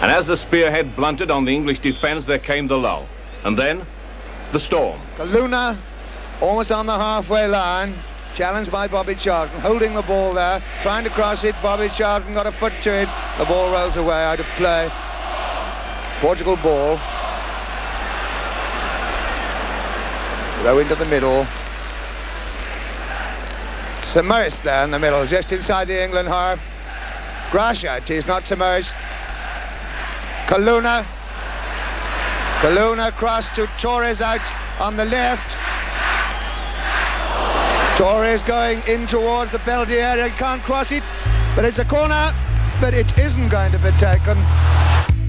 And as the spearhead blunted on the English defence, there came the lull. And then, the storm. Kaluna, almost on the halfway line, challenged by Bobby Charlton, holding the ball there, trying to cross it. Bobby Charlton got a foot to it. The ball rolls away out of play. Portugal ball. Throw into the middle. Submerged there in the middle, just inside the England half. Gracia, it is not submerged. Kaluna cross to Torres out on the left. Torres going in towards the penalty area, can't cross it, but it's a corner, but it isn't going to be taken.